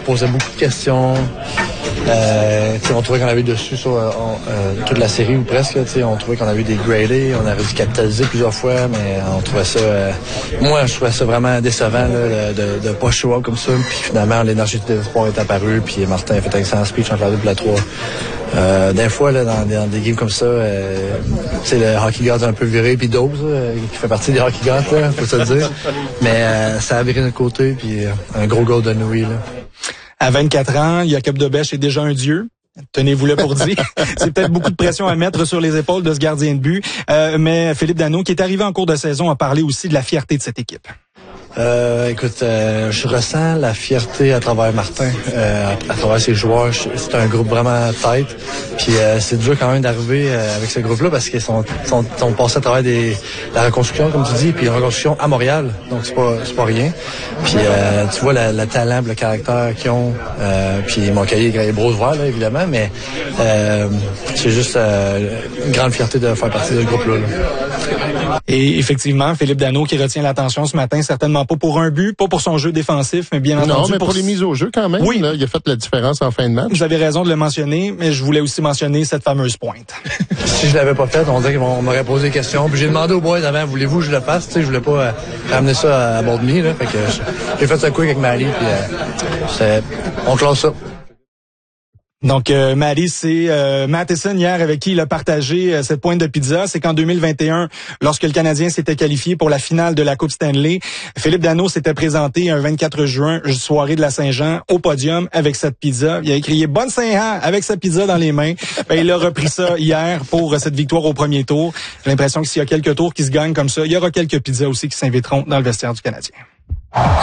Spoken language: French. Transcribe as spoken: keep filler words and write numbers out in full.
posait beaucoup de questions. Euh, on trouvait qu'on avait dessus sur euh, euh, toute la série ou presque. Là, on trouvait qu'on avait dégradé, on avait dû capitaliser plusieurs fois, mais on trouvait ça... Euh, moi, je trouvais ça vraiment décevant là, de, de pas show up comme ça. Puis finalement, l'énergie de l'espoir est apparue, puis Martin a fait un excellent speech entre la deux et la trois. Euh, des fois, là, dans, dans des games comme ça, euh, le hockey god un peu viré, puis Dose, euh, qui fait partie des hockey gods, là, faut se le dire. Mais euh, ça a viré de notre côté, puis euh, un gros goal de Louis, là. À vingt-quatre ans, Jacob Debesch est déjà un dieu. Tenez-vous-le pour dire. C'est peut-être beaucoup de pression à mettre sur les épaules de ce gardien de but. Euh, mais Philippe Danault, qui est arrivé en cours de saison, a parlé aussi de la fierté de cette équipe. Euh, écoute, euh, je ressens la fierté à travers Martin, euh, à, à travers ses joueurs. C'est un groupe vraiment tête. Puis euh, c'est dur quand même d'arriver euh, avec ce groupe-là parce qu'ils sont, sont, sont passés à travers des, la reconstruction, comme tu dis, puis la reconstruction à Montréal. Donc c'est pas, c'est pas rien. Puis euh, tu vois le talent, le caractère qu'ils ont. Euh, puis mon cahier est gros vert, là, évidemment, mais euh, c'est juste euh, une grande fierté de faire partie de ce groupe-là. Là. Et effectivement, Philippe Danault qui retient l'attention ce matin, certainement pas pour un but, pas pour son jeu défensif, mais bien entendu non, mais pour, pour les mises au jeu quand même. Oui. Là, il a fait la différence en fin de match. Vous avez raison de le mentionner, mais je voulais aussi mentionner cette fameuse pointe. Si je l'avais pas fait, on dirait qu'on m'aurait posé des questions. Puis j'ai demandé aux boys avant, voulez-vous que je le fasse? Tu sais, je voulais pas euh, ramener ça à bord de mi, là. Fait que j'ai fait ça quick avec Marie, puis euh, c'est, on classe ça. Donc, euh, Marie, c'est euh, Matheson hier avec qui il a partagé euh, cette pointe de pizza. C'est qu'en deux mille vingt et un, lorsque le Canadien s'était qualifié pour la finale de la Coupe Stanley, Philippe Danault s'était présenté un vingt-quatre juin, soirée de la Saint-Jean, au podium avec cette pizza. Il a crié « Bonne Saint-Jean » avec sa pizza dans les mains. Ben, il a repris ça hier pour cette victoire au premier tour. J'ai l'impression que s'il y a quelques tours qui se gagnent comme ça, il y aura quelques pizzas aussi qui s'inviteront dans le vestiaire du Canadien.